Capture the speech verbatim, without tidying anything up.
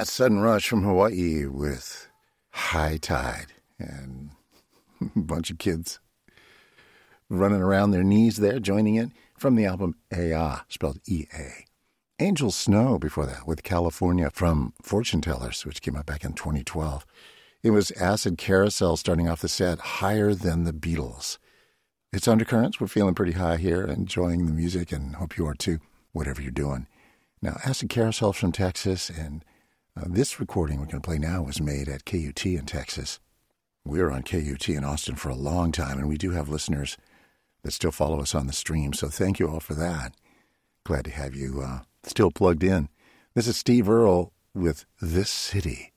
That's Sudden Rush from Hawaii with High Tide and a bunch of kids running around their knees there, joining in from the album A A, spelled E A. Angel Snow before that with California from Fortune Tellers, which came out back in twenty twelve. It was Acid Carousel starting off the set, Higher Than the Beatles. It's Undercurrents. We're feeling pretty high here, enjoying the music, and hope you are too, whatever you're doing. Now, Acid Carousel from Texas, and uh, this recording we're going to play now was made at K U T in Texas. We were on K U T in Austin for a long time, and we do have listeners that still follow us on the stream, so thank you all for that. Glad to have you uh, still plugged in. This is Steve Earle with This City.